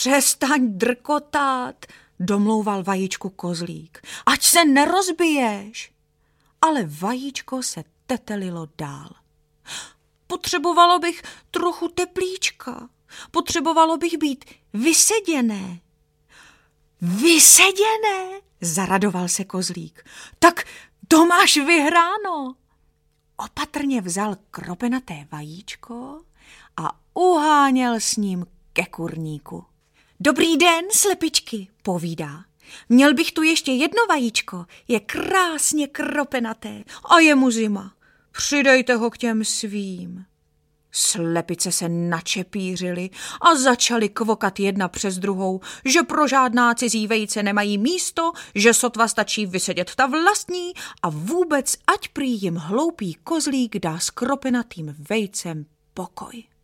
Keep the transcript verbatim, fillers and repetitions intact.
Přestaň drkotat, domlouval vajíčku kozlík. Ať se nerozbiješ. Ale vajíčko se tetelilo dál. Potřebovalo bych trochu teplíčka. Potřebovalo bych být vyseděné. Vyseděné, zaradoval se kozlík. Tak to máš vyhráno. Opatrně vzal kropenaté vajíčko a uháněl s ním ke kurníku. Dobrý den, slepičky, povídá. Měl bych tu ještě jedno vajíčko, je krásně kropenaté a je mu zima. Přidejte ho k těm svým. Slepice se načepířily a začaly kvokat jedna přes druhou, že pro žádná cizí vejce nemají místo, že sotva stačí vysedět ta vlastní a vůbec ať prý jim hloupý kozlík dá s kropenatým vejcem pokoj.